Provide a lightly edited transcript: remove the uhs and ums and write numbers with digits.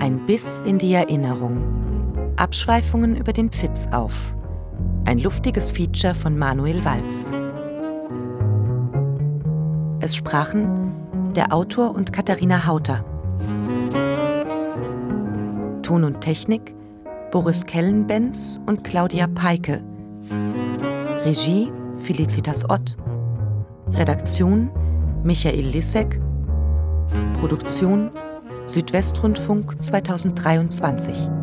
Ein Biss in die Erinnerung. Abschweifungen über den Pfitzauf. Ein luftiges Feature von Manuel Walz. Es sprachen der Autor und Katharina Hauter. Ton und Technik Boris Kellenbenz und Claudia Peike. Regie Felicitas Ott. Redaktion Michael Lissek. Produktion Südwestrundfunk 2023.